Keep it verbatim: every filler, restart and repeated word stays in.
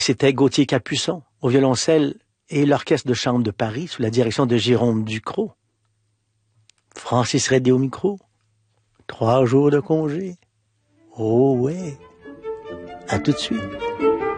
C'était Gauthier Capuçon au violoncelle et l'Orchestre de chambre de Paris sous la direction de Jérôme Ducrot. Francis Redé au micro. Trois jours de congé. Oh ouais. À tout de suite.